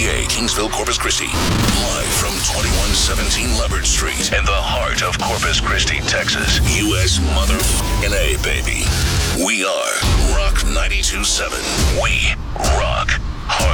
KTPA, Kingsville, Corpus Christi. Live from 2117 Leopard Street in the heart of Corpus Christi, Texas. U.S. motherfucking A, baby. We are Rock 92.7. We rock.